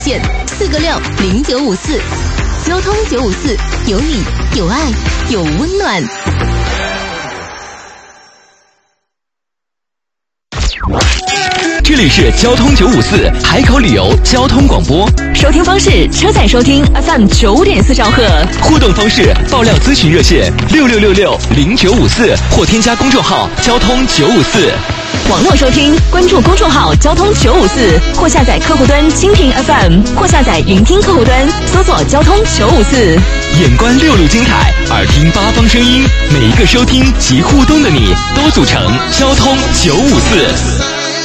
线4个60954，交通954，有你有爱有温暖。 这里是交通954海口旅游交通广播， 收听方式：车载收听 FM 9.4兆赫， 互动方式：爆料咨询热线66660954或添加公众号交通954。 网络收听，关注公众号交通954，或下载客户端蜻蜓 FM， 或下载云听客户端，搜索交通954。 眼观6路精彩，耳听8方声音，每一个收听及互动的你，都组成交通954。